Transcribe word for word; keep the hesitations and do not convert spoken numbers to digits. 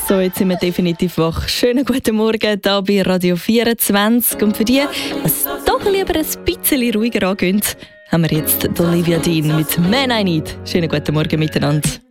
So, jetzt sind wir definitiv wach. Schönen guten Morgen hier bei Radio vierundzwanzig. Und für die, was doch lieber ein bisschen ruhiger angeht, haben wir jetzt Olivia Dean mit «Man I Need». Schönen guten Morgen miteinander.